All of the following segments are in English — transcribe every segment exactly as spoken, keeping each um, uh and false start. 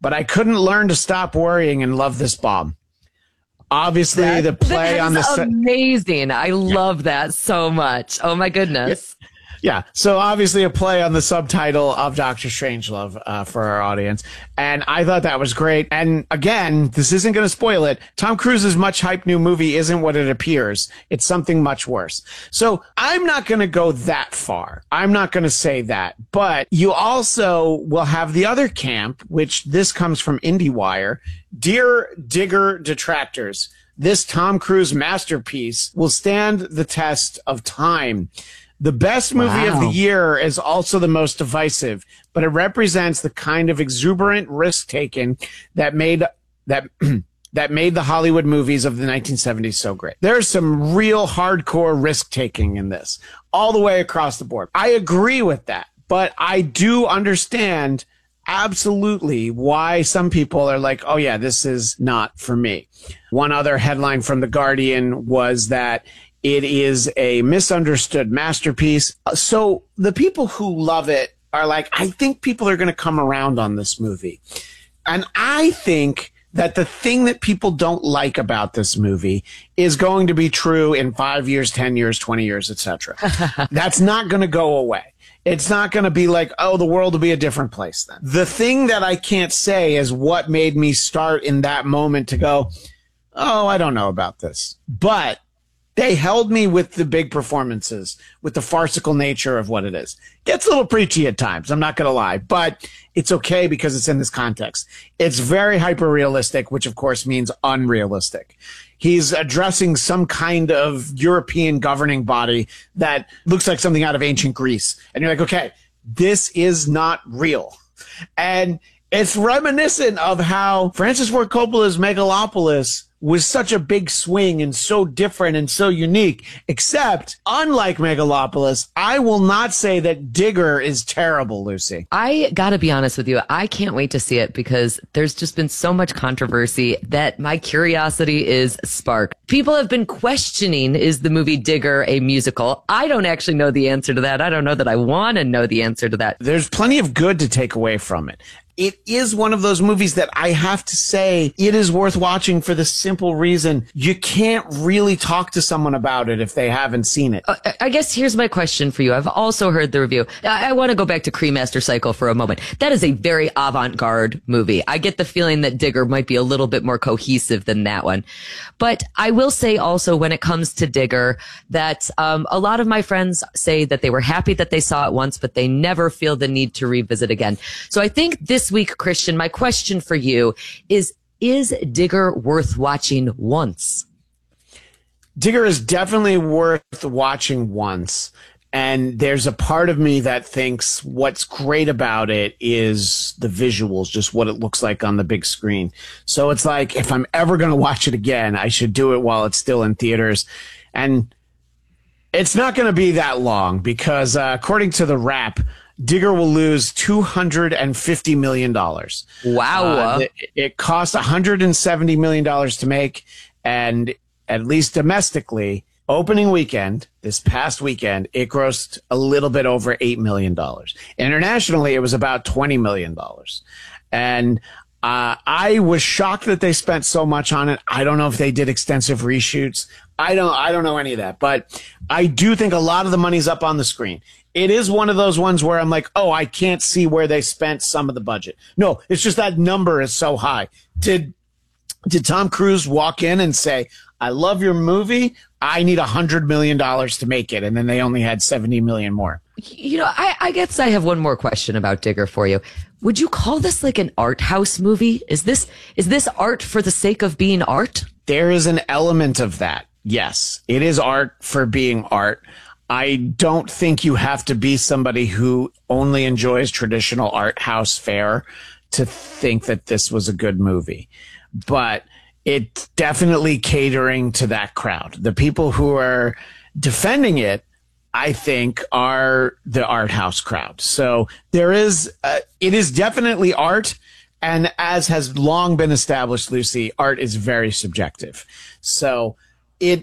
but I couldn't learn to stop worrying and love this bomb. Obviously, that, the play on the amazing. I yeah. love that so much. Oh my goodness. Yeah. Yeah, so obviously a play on the subtitle of Doctor Strangelove uh, for our audience, and I thought that was great. And again, this isn't going to spoil it. Tom Cruise's much hyped new movie isn't what it appears. It's something much worse. So I'm not going to go that far. I'm not going to say that. But you also will have the other camp, which this comes from IndieWire. Dear Digger detractors, this Tom Cruise masterpiece will stand the test of time. The best movie wow. of the year is also the most divisive, but it represents the kind of exuberant risk-taking that made that that made the Hollywood movies of the nineteen seventies so great. There's some real hardcore risk-taking in this, all the way across the board. I agree with that, but I do understand absolutely why some people are like, oh yeah, this is not for me. One other headline from The Guardian was that it is a misunderstood masterpiece. So the people who love it are like, I think people are going to come around on this movie. And I think that the thing that people don't like about this movie is going to be true in five years, ten years, twenty years, et cetera. That's not going to go away. It's not going to be like, oh, the world will be a different place then. The thing that I can't say is what made me start in that moment to go, oh, I don't know about this. But they held me with the big performances, with the farcical nature of what it is. Gets a little preachy at times, I'm not going to lie, but it's okay because it's in this context. It's very hyper-realistic, which of course means unrealistic. He's addressing some kind of European governing body that looks like something out of ancient Greece. And you're like, okay, this is not real. And it's reminiscent of how Francis Ford Coppola's Megalopolis was such a big swing and so different and so unique, except unlike Megalopolis, I will not say that Digger is terrible, Lucy. I gotta be honest with you. I can't wait to see it because there's just been so much controversy that my curiosity is sparked. People have been questioning, is the movie Digger a musical? I don't actually know the answer to that. I don't know that I want to know the answer to that. There's plenty of good to take away from it. It is one of those movies that I have to say it is worth watching for the simple reason you can't really talk to someone about it if they haven't seen it. Uh, I guess here's my question for you. I've also heard the review. I, I want to go back to Cremaster Cycle for a moment. That is a very avant-garde movie. I get the feeling that Digger might be a little bit more cohesive than that one. But I will say also when it comes to Digger that um, a lot of my friends say that they were happy that they saw it once, but they never feel the need to revisit again. So I think this This week, Christian, my question for you is, is Digger worth watching once? Digger is definitely worth watching once. And there's a part of me that thinks what's great about it is the visuals, just what it looks like on the big screen. So it's like, if I'm ever going to watch it again, I should do it while it's still in theaters. And it's not going to be that long because uh, according to The Wrap, Digger will lose two hundred fifty million dollars. Wow. Uh, it, it cost one hundred seventy million dollars to make, and at least domestically, opening weekend, this past weekend, it grossed a little bit over eight million dollars. Internationally, it was about twenty million dollars. And uh, I was shocked that they spent so much on it. I don't know if they did extensive reshoots. I don't, I don't know any of that, but I do think a lot of the money's up on the screen. It is one of those ones where I'm like, oh, I can't see where they spent some of the budget. No, it's just that number is so high. Did did Tom Cruise walk in and say, I love your movie, I need one hundred million dollars to make it, and then they only had seventy million dollars more? You know, I, I guess I have one more question about Digger for you. Would you call this like an art house movie? Is this is this art for the sake of being art? There is an element of that. Yes, it is art for being art. I don't think you have to be somebody who only enjoys traditional art house fare to think that this was a good movie. But it's definitely catering to that crowd. The people who are defending it, I think, are the art house crowd. So there is, uh, it is definitely art. And as has long been established, Lucy, art is very subjective. So it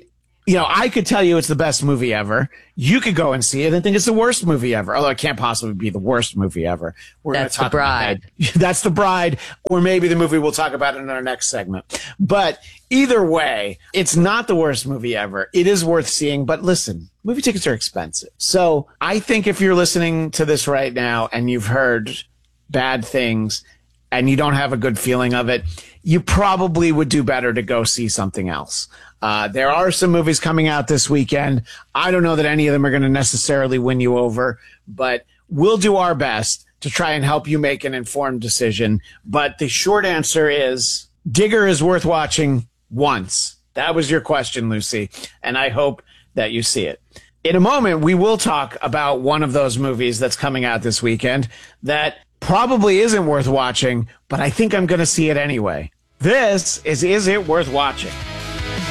you know, I could tell you it's the best movie ever. You could go and see it and think it's the worst movie ever. Although it can't possibly be the worst movie ever. We're That's talk The Bride. About that. That's The Bride, or maybe the movie we'll talk about in our next segment. But either way, it's not the worst movie ever. It is worth seeing. But listen, movie tickets are expensive. So I think if you're listening to this right now and you've heard bad things and you don't have a good feeling of it, you probably would do better to go see something else. Uh, there are some movies coming out this weekend. I don't know that any of them are going to necessarily win you over, but we'll do our best to try and help you make an informed decision. But the short answer is Digger is worth watching once. That was your question, Lucy, and I hope that you see it. In a moment, we will talk about one of those movies that's coming out this weekend that probably isn't worth watching, but I think I'm going to see it anyway. This is Is It Worth Watching?